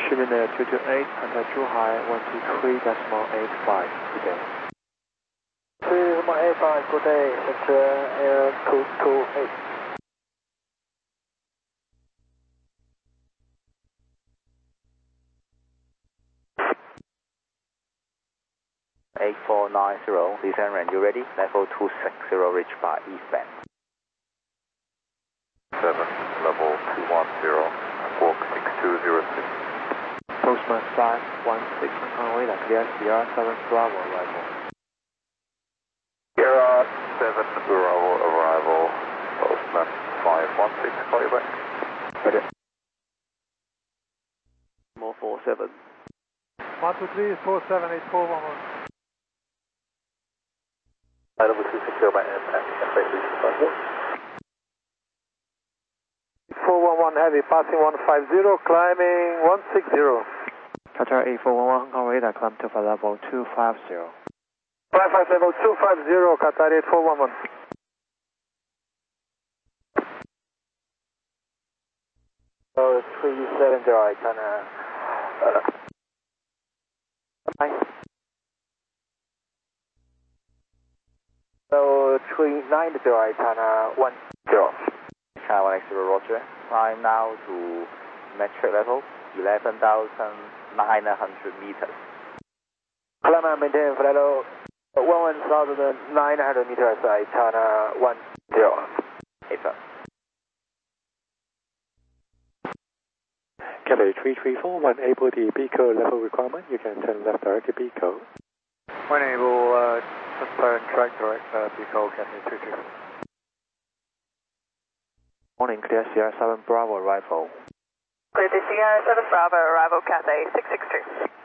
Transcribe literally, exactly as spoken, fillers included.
Chinook two two eight, contact Zhuhai one two three decimal eight five, good day. three decimal eight five, good day, it's uh, Air two two eight. eight four nine zero, descent range, you ready? Level two six zero, reach by eastbound. seven, level two one zero, walk six two zero six. Postman five one six, Hong Kong radar, clear Sierra seven Bravo arrival. Sierra seven Bravo arrival, Postman five one six, call you back. Ready. More four seven. one two three, four seven eight four one one. Level two six zero by M S A four one one heavy, passing one five zero, climbing one six zero. Qatar eight four one one, Hong Kong radar, climb to for level two five zero. five five level two five zero, Qatar eight four one one. Oh, three seven zero, I can uh, uh, Bye. So three nine zero, I can uh, one zero. China one X zero, roger. Climb now to metric level, eleven thousand nine hundred meters. Climb and maintain flight level one thousand nine hundred meters, I China one zero. Affirm. Cathay three three four, when able the Pico level requirement, you can turn left direct to Pico. When able, uh, turn track direct, uh, Pico, Cathay three three four. Morning, clear Sierra seven Bravo arrival. Clear to Sierra seven Bravo, arrival Cathay six six two.